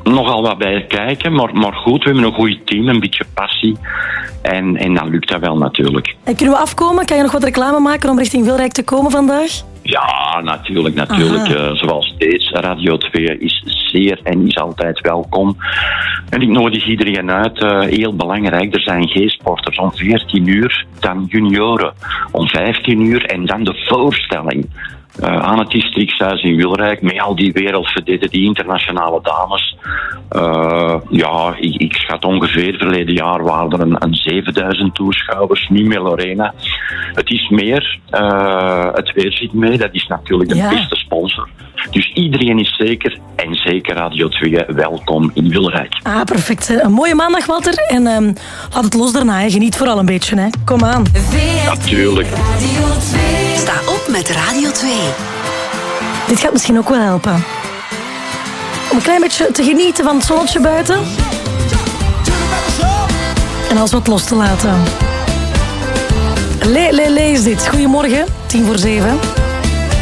nogal wat bij kijken, maar goed, we hebben een goed team, een beetje passie. En dan lukt dat wel natuurlijk. En kunnen we afkomen? Kan je nog wat reclame maken om richting Wilrijk te komen vandaag? Ja, natuurlijk. Zoals steeds, Radio 2 is zeer en is altijd welkom. En ik nodig iedereen uit. Heel belangrijk, er zijn G-sporters om 14 uur, dan junioren om 15 uur en dan de voorstelling. Aan het districtshuis in Wilrijk, met al die wereldverdeden, die internationale dames. Ik schat ongeveer, verleden jaar waren er een 7000 toeschouwers, niet meer Lorena. Het is meer, het weer zit mee, dat is natuurlijk de beste sponsor. Dus iedereen is zeker, en zeker Radio 2, welkom in Wilrijk. Ah, perfect. Een mooie maandag, Walter. En laat het los daarna, hè. Geniet vooral een beetje. Hè. Kom aan. Natuurlijk. Sta op met Radio 2. Dit gaat misschien ook wel helpen. Om een klein beetje te genieten van het zonnetje buiten. En alles wat los te laten. Le is dit. Goedemorgen, 6:50.